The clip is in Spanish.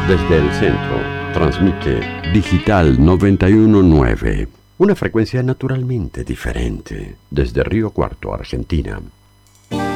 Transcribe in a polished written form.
Desde el centro, transmite Digital 919, una frecuencia naturalmente diferente. Desde Río Cuarto, Argentina,